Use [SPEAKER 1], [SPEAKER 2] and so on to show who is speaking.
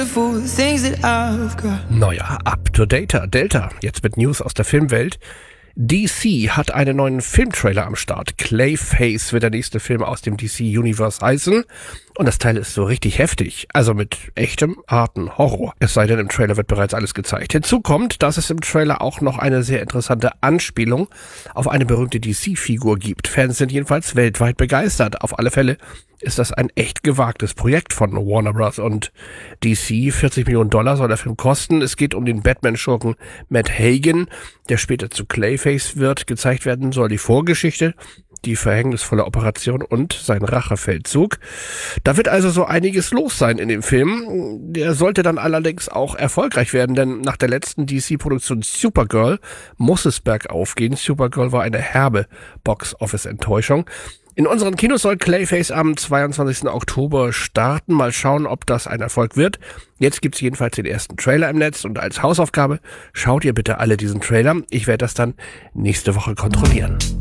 [SPEAKER 1] Neuer Up-to-Delta. Jetzt mit News aus der Filmwelt. DC hat einen neuen Filmtrailer am Start. Clayface wird der nächste Film aus dem DC-Universe heißen. Und das Teil ist so richtig heftig. Also mit echtem, harten Horror. Es sei denn, im Trailer wird bereits alles gezeigt. Hinzu kommt, dass es im Trailer auch noch eine sehr interessante Anspielung auf eine berühmte DC-Figur gibt. Fans sind jedenfalls weltweit begeistert. Auf alle Fälle ist das ein echt gewagtes Projekt von Warner Bros. Und DC. $40 Millionen soll der Film kosten. Es geht um den Batman-Schurken Matt Hagen, der später zu Clayface wird. Gezeigt werden soll die Vorgeschichte, die verhängnisvolle Operation und sein Rachefeldzug. Da wird also so einiges los sein in dem Film. Der sollte dann allerdings auch erfolgreich werden, denn nach der letzten DC-Produktion Supergirl muss es bergauf gehen. Supergirl war eine herbe Box-Office-Enttäuschung. In unseren Kinos soll Clayface am 22. Oktober starten. Mal schauen, ob das ein Erfolg wird. Jetzt gibt's jedenfalls den ersten Trailer im Netz und als Hausaufgabe schaut ihr bitte alle diesen Trailer. Ich werde das dann nächste Woche kontrollieren.